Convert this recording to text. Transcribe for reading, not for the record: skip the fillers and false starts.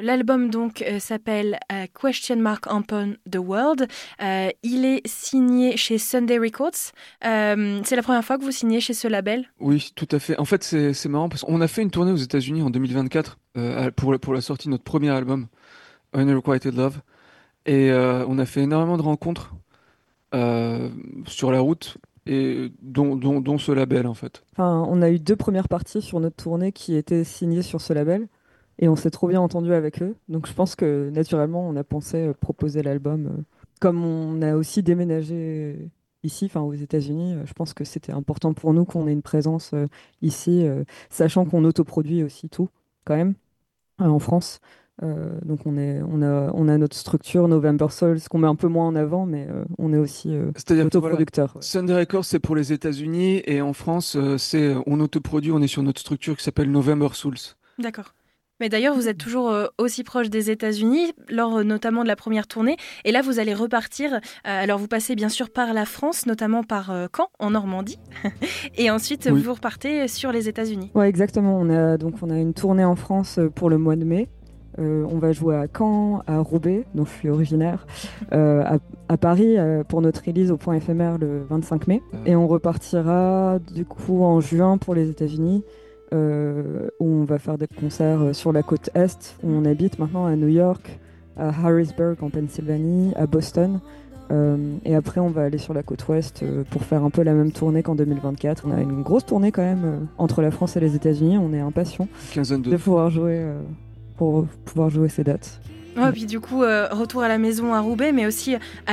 L'album donc s'appelle Question Mark Upon the World. Il est signé chez Sunday Records. C'est la première fois que vous signez chez ce label? Oui, tout à fait. En fait, c'est marrant parce qu'on a fait une tournée aux États-Unis en 2024 pour la sortie de notre premier album, Unrequited Love. Et on a fait énormément de rencontres sur la route, et dont ce label, en fait. Enfin, on a eu 2 premières parties sur notre tournée qui étaient signées sur ce label et on s'est trop bien entendu avec eux. Donc je pense que naturellement, on a pensé proposer l'album. Comme on a aussi déménagé ici, enfin aux États-Unis, je pense que c'était important pour nous qu'on ait une présence ici, sachant qu'on autoproduit aussi tout, quand même, en France. Donc on a notre structure, November Souls, qu'on met un peu moins en avant, mais on est aussi C'est-à-dire que voilà, autoproducteur. Ouais. Sunday Records, c'est pour les États-Unis, et en France, on autoproduit, on est sur notre structure qui s'appelle November Souls. D'accord. Mais d'ailleurs, vous êtes toujours aussi proche des États-Unis, lors notamment de la première tournée. Et là, vous allez repartir. Alors, vous passez bien sûr par la France, notamment par Caen, en Normandie. Et ensuite, Oui. vous repartez sur les États-Unis. Ouais, exactement. On a une tournée en France pour le mois de mai. On va jouer à Caen, à Roubaix, dont je suis originaire, à Paris pour notre release au Point éphémère le 25 mai. Et on repartira du coup en juin pour les États-Unis, où on va faire des concerts sur la côte Est, où on habite maintenant à New York, à Harrisburg en Pennsylvanie, à Boston. Et après, on va aller sur la côte ouest pour faire un peu la même tournée qu'en 2024. On a une grosse tournée quand même entre la France et les États-Unis. On est impatients Quinzaine de de pouvoir jouer, pour pouvoir jouer ces dates. Ouais, puis du coup, retour à la maison à Roubaix, mais aussi